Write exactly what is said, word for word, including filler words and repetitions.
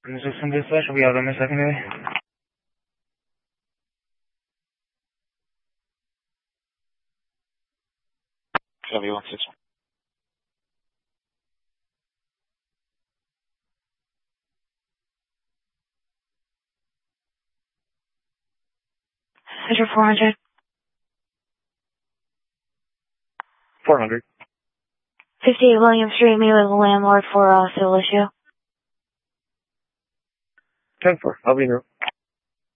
Resistance dispatch will be out on the secondary. W one six one. Measure four hundred. four hundred. fifty-eight William Street, meet with the landlord for uh, civil issue. ten four, I'll be there.